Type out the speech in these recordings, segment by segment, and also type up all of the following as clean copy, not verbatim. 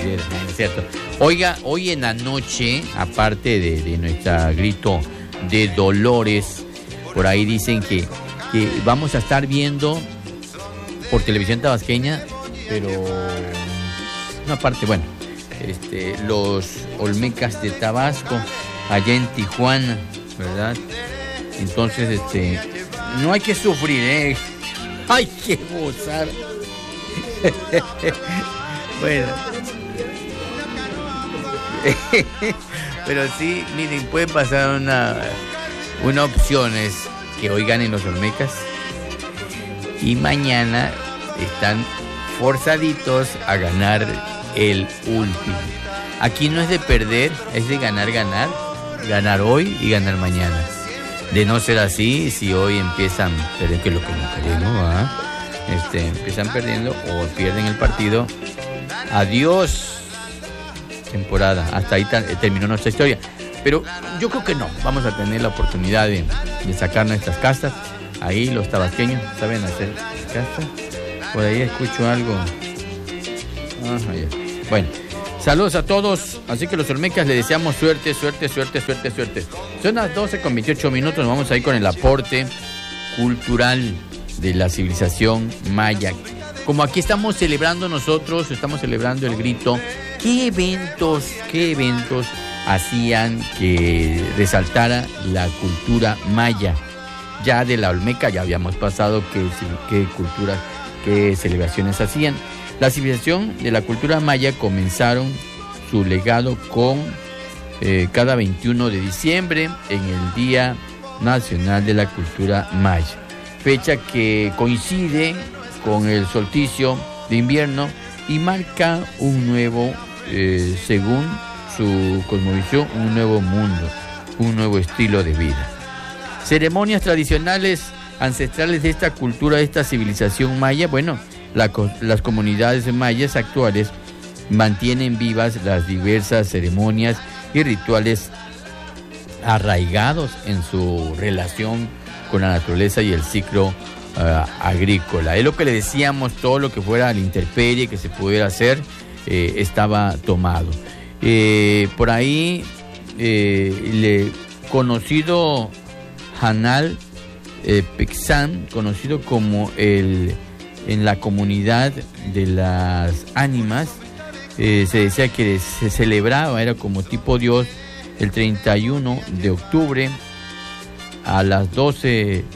olvidé, es cierto. Oiga, hoy en la noche, aparte de nuestra grito de Dolores, por ahí dicen que vamos a estar viendo por televisión tabasqueña, pero una parte, bueno, los Olmecas de Tabasco, allá en Tijuana, ¿verdad? Entonces, no hay que sufrir, hay que gozar. Bueno. Pero sí, miren, puede pasar una opción es que hoy ganen los Olmecas y mañana están forzaditos a ganar el último. Aquí no es de perder, es de ganar hoy y ganar mañana. De no ser así, si hoy empiezan perdiendo, que es lo que no queremos, empiezan perdiendo o pierden el partido, adiós temporada, hasta ahí terminó nuestra historia. Pero yo creo que no, vamos a tener la oportunidad de sacar nuestras castas. Ahí los tabasqueños saben hacer castas. Por ahí escucho algo. Bueno, saludos a todos. Así que los Olmecas le deseamos suerte. Son las 12:28. Nos vamos a ir con el aporte cultural de la civilización maya. Como aquí estamos celebrando nosotros, estamos celebrando el grito, ¿qué eventos hacían que resaltara la cultura maya? Ya de la Olmeca ya habíamos pasado qué culturas, qué celebraciones hacían. La civilización de la cultura maya comenzaron su legado con cada 21 de diciembre en el Día Nacional de la Cultura Maya, fecha que coincide con el solsticio de invierno y marca un nuevo, según su cosmovisión, un nuevo mundo, un nuevo estilo de vida. Ceremonias tradicionales ancestrales de esta cultura, de esta civilización maya. Bueno, las comunidades mayas actuales mantienen vivas las diversas ceremonias y rituales arraigados en su relación con la naturaleza y el ciclo agrícola. Es lo que le decíamos, todo lo que fuera a la intemperie que se pudiera hacer estaba tomado. Por ahí conocido Hanal Pexán, conocido como en la comunidad de las ánimas, se decía que se celebraba, era como tipo Dios, el 31 de octubre al 12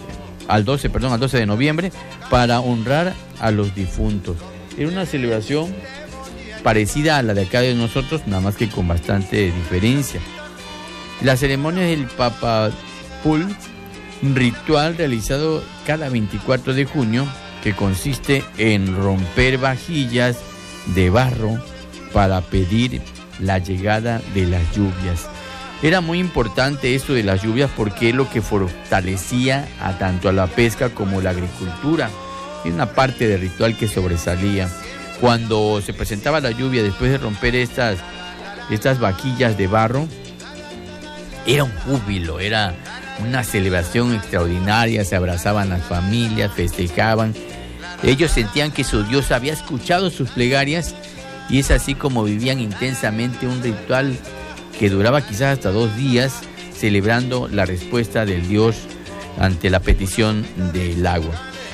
de noviembre para honrar a los difuntos. Era una celebración parecida a la de acá de nosotros, nada más que con bastante diferencia. La ceremonia del Papapul, un ritual realizado cada 24 de junio que consiste en romper vajillas de barro para pedir la llegada de las lluvias. Era muy importante esto de las lluvias porque es lo que fortalecía tanto a la pesca como la agricultura. Es una parte del ritual que sobresalía. Cuando se presentaba la lluvia después de romper estas vaquillas de barro, era un júbilo, era una celebración extraordinaria, se abrazaban las familias, festejaban. Ellos sentían que su Dios había escuchado sus plegarias y es así como vivían intensamente un ritual que duraba quizás hasta 2 días, celebrando la respuesta del Dios ante la petición del agua.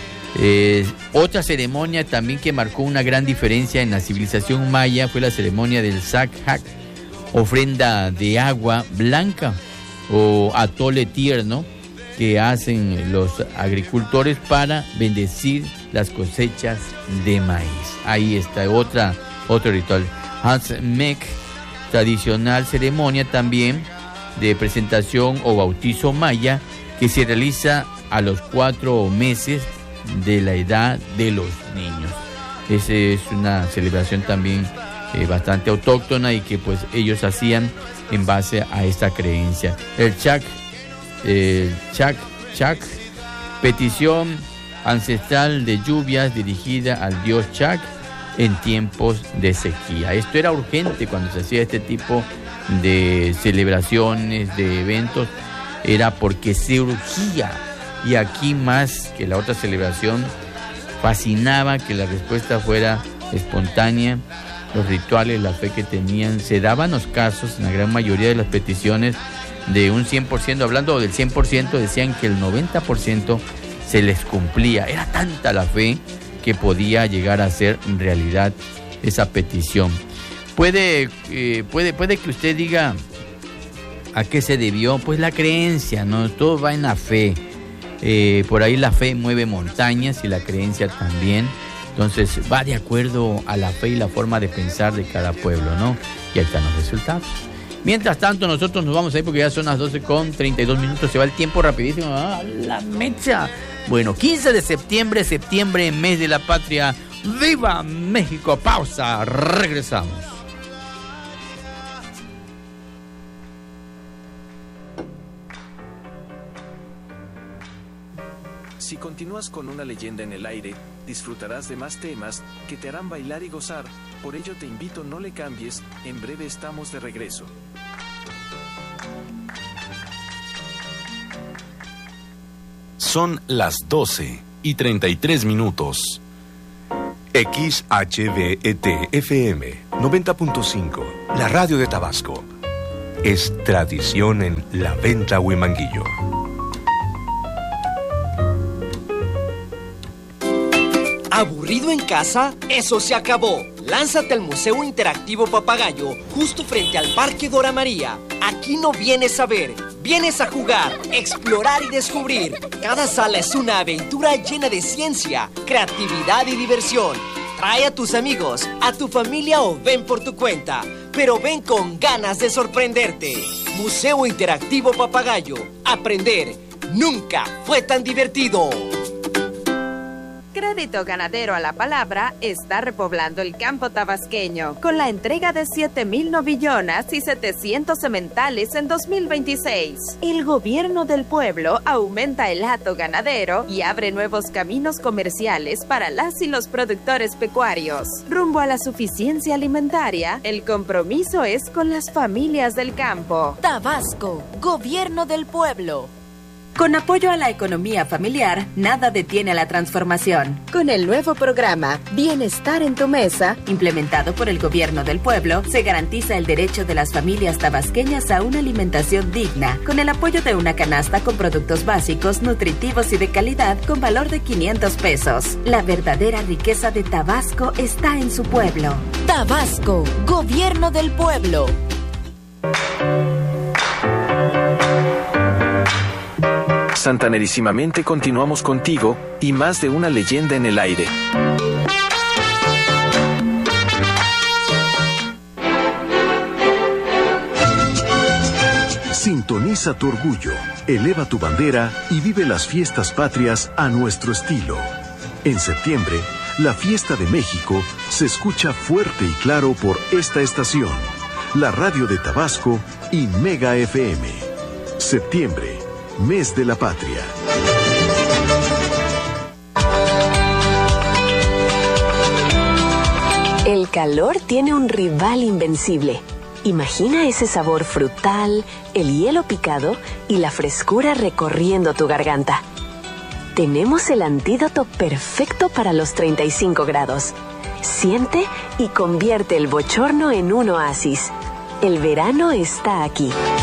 Otra ceremonia también que marcó una gran diferencia en la civilización maya fue la ceremonia del Sac-Hac, ofrenda de agua blanca o atole tierno que hacen los agricultores para bendecir las cosechas de maíz. Ahí está otro ritual. Hansmek, tradicional ceremonia también de presentación o bautizo maya que se realiza a los 4 meses de la edad de los niños. Esa es una celebración también bastante autóctona y que pues ellos hacían en base a esta creencia. El Chak, petición ancestral de lluvias dirigida al dios Chak en tiempos de sequía. Esto era urgente cuando se hacía este tipo de celebraciones, de eventos, era porque se urgía. Y aquí más que la otra celebración, fascinaba que la respuesta fuera espontánea los rituales, la fe que tenían. Se daban los casos, en la gran mayoría de las peticiones, de un 100%, hablando del 100%, decían que el 90% se les cumplía. Era tanta la fe que podía llegar a ser realidad esa petición. Puede que usted diga a qué se debió, pues la creencia, ¿no? Todo va en la fe. Por ahí la fe mueve montañas y la creencia también. Entonces va de acuerdo a la fe y la forma de pensar de cada pueblo, ¿no? Y ahí están los resultados. Mientras tanto, nosotros nos vamos a ir porque ya son las 12:32. Se va el tiempo rapidísimo. ¡Ah, la mecha! Bueno, 15 de septiembre, mes de la patria. ¡Viva México! Pausa, regresamos. Si continúas con una leyenda en el aire, disfrutarás de más temas que te harán bailar y gozar. Por ello te invito, no le cambies, en breve estamos de regreso. Son las 12:33. XHVET-FM 90.5, la radio de Tabasco. Es tradición en La Venta Huimanguillo. ¿Aburrido en casa? ¡Eso se acabó! Lánzate al Museo Interactivo Papagayo, justo frente al Parque Dora María. Aquí no vienes a ver, vienes a jugar, explorar y descubrir. Cada sala es una aventura llena de ciencia, creatividad y diversión. Trae a tus amigos, a tu familia o ven por tu cuenta, pero ven con ganas de sorprenderte. Museo Interactivo Papagayo. Aprender nunca fue tan divertido. Crédito Ganadero a la Palabra está repoblando el campo tabasqueño con la entrega de 7,000 novillonas y 700 sementales en 2026. El gobierno del pueblo aumenta el hato ganadero y abre nuevos caminos comerciales para las y los productores pecuarios. Rumbo a la suficiencia alimentaria, el compromiso es con las familias del campo. Tabasco, gobierno del pueblo. Con apoyo a la economía familiar, nada detiene la transformación. Con el nuevo programa Bienestar en tu Mesa, implementado por el Gobierno del Pueblo, se garantiza el derecho de las familias tabasqueñas a una alimentación digna, con el apoyo de una canasta con productos básicos, nutritivos y de calidad con valor de 500 pesos. La verdadera riqueza de Tabasco está en su pueblo. Tabasco, gobierno del pueblo. Santanerísimamente continuamos contigo y más de una leyenda en el aire. Sintoniza tu orgullo, eleva tu bandera y vive las fiestas patrias a nuestro estilo. En septiembre, la fiesta de México se escucha fuerte y claro por esta estación, la radio de Tabasco y Mega FM. Septiembre, mes de la patria. El calor tiene un rival invencible. Imagina ese sabor frutal, el hielo picado y la frescura recorriendo tu garganta. Tenemos el antídoto perfecto para los 35 grados. Siente y convierte el bochorno en un oasis. El verano está aquí.